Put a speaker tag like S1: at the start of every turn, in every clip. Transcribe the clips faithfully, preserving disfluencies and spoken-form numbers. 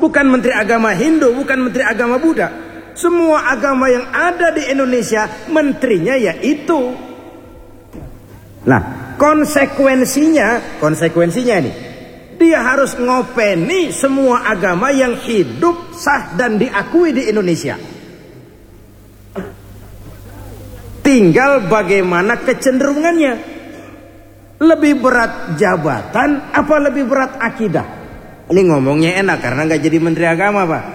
S1: Bukan Menteri Agama Hindu, bukan Menteri Agama Buddha. Semua agama yang ada di Indonesia, menterinya yaitu. Nah, konsekuensinya, konsekuensinya nih, dia harus ngopeni semua agama yang hidup, sah dan diakui di Indonesia. Tinggal bagaimana kecenderungannya. Lebih berat jabatan apa lebih berat akidah? Ini ngomongnya enak karena nggak jadi Menteri Agama, Pak.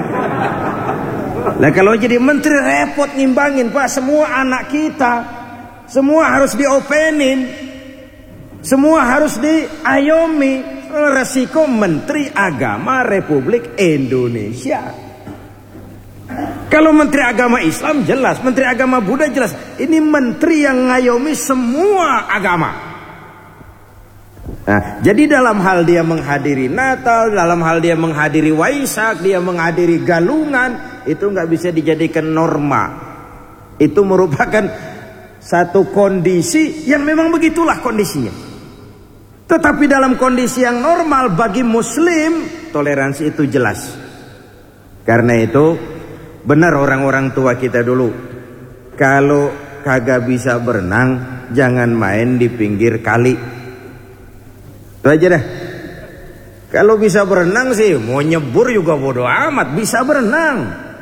S1: Nah, kalau jadi menteri repot nimbangin, Pak. Semua anak kita, semua harus diopenin, semua harus diayomi. Resiko Menteri Agama Republik Indonesia. Kalau Menteri Agama Islam jelas, Menteri Agama Buddha jelas. Ini menteri yang ngayomi semua agama. Nah, jadi dalam hal dia menghadiri Natal, dalam hal dia menghadiri Waisak, dia menghadiri Galungan, itu nggak bisa dijadikan norma. Itu merupakan satu kondisi yang memang begitulah kondisinya. Tetapi dalam kondisi yang normal bagi Muslim, toleransi itu jelas. Karena itu benar orang-orang tua kita dulu, kalau kagak bisa berenang, jangan main di pinggir kali. Itu aja dah. Kalau bisa berenang sih, mau nyebur juga bodo amat, bisa berenang.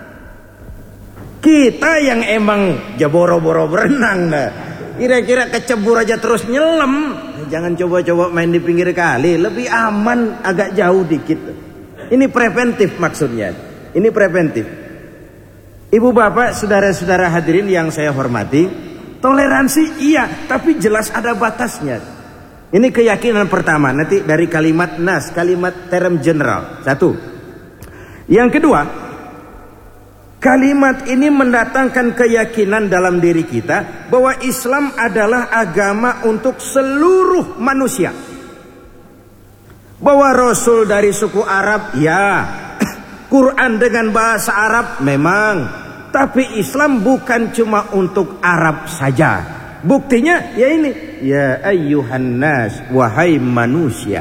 S1: Kita yang emang jaboro-boro berenang dah. Kira-kira kecebur aja terus nyelam, jangan coba-coba main di pinggir kali, lebih aman agak jauh dikit. Ini preventif maksudnya. Ini preventif. Ibu bapak, saudara-saudara hadirin yang saya hormati, toleransi iya, tapi jelas ada batasnya. Ini keyakinan pertama, nanti dari kalimat nas, kalimat term general. Satu. Yang kedua, kalimat ini mendatangkan keyakinan dalam diri kita bahwa Islam adalah agama untuk seluruh manusia. Bahwa Rasul dari suku Arab, ya. Quran dengan bahasa Arab memang, tapi Islam bukan cuma untuk Arab saja. Buktinya ya ini, ya ayyuhan nas, wahai manusia.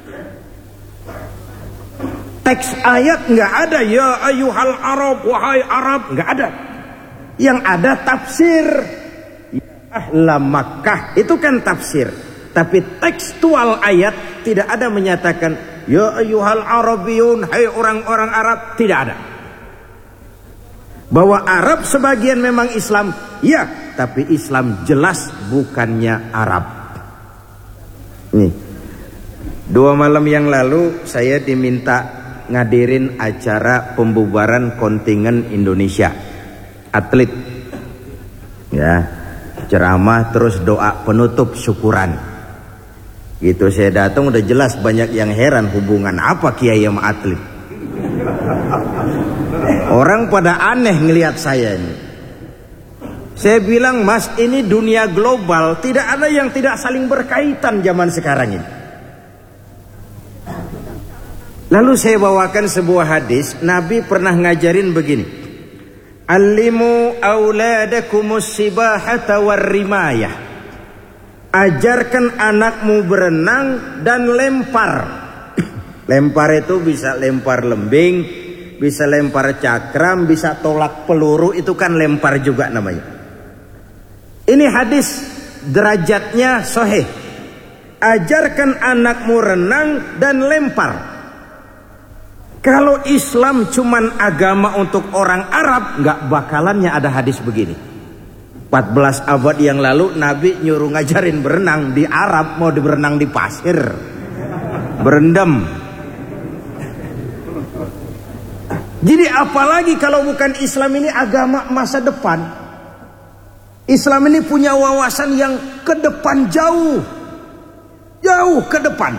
S1: Teks ayat nggak ada, ya ayyuhal Arab, wahai Arab, nggak ada. Yang ada tafsir, ya ahla Makkah, itu kan tafsir. Tapi tekstual ayat tidak ada menyatakan ya ayyuhal Arabiyun, hai orang-orang Arab, tidak ada. Bahwa Arab sebagian memang Islam, ya, tapi Islam jelas bukannya Arab. Nih, dua malam yang lalu saya diminta ngadirin acara pembubaran kontingen Indonesia atlet, ya, ceramah terus doa penutup syukuran. Gitu saya datang udah jelas banyak yang heran, hubungan apa kiai sama atlet. Orang pada aneh ngelihat saya ini. Saya bilang, Mas, ini dunia global, tidak ada yang tidak saling berkaitan zaman sekarang ini. Lalu saya bawakan sebuah hadis, Nabi pernah ngajarin begini. Allimu auladakumus sibahata warrimayah. Ajarkan anakmu berenang dan lempar. Lempar itu bisa lempar lembing, bisa lempar cakram, bisa tolak peluru, itu kan lempar juga namanya. Ini hadis derajatnya sahih. Ajarkan anakmu renang dan lempar. Kalau Islam cuman agama untuk orang Arab, nggak bakalannya ada hadis begini. empat belas abad yang lalu Nabi nyuruh ngajarin berenang di Arab, mau berenang di pasir, berendam. Jadi apalagi kalau bukan Islam ini agama masa depan. Islam ini punya wawasan yang ke depan, jauh jauh ke depan.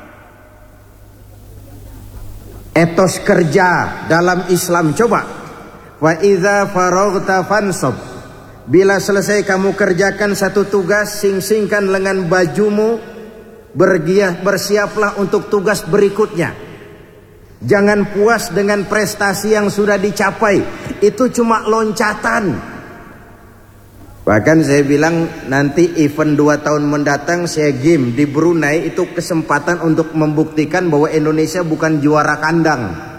S1: Etos kerja dalam Islam, coba, wa idza faraghta fansab. Bila selesai kamu kerjakan satu tugas, sing-singkan lengan bajumu, bergiah, bersiaplah untuk tugas berikutnya. Jangan puas dengan prestasi yang sudah dicapai, itu cuma loncatan. Bahkan saya bilang nanti event dua tahun mendatang saya game di Brunei, itu kesempatan untuk membuktikan bahwa Indonesia bukan juara kandang.